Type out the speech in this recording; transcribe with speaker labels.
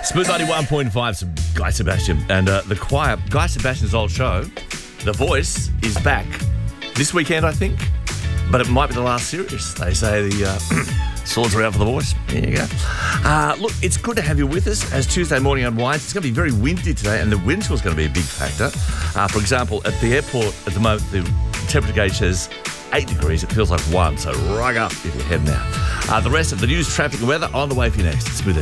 Speaker 1: Smooth 91.5, some Guy Sebastian. And the choir, Guy Sebastian's old show, The Voice, is back this weekend, I think. But it might be the last series. They say the swords are out for The Voice. There you go. Look, it's good to have you with us as Tuesday morning unwinds. It's going to be very windy today, and the wind chill is going to be a big factor. For example, at the airport at the moment, the temperature gauge says 8 degrees. It feels like 1, so rug up if you're heading out. The rest of the news, traffic and weather on the way for you next. Smooth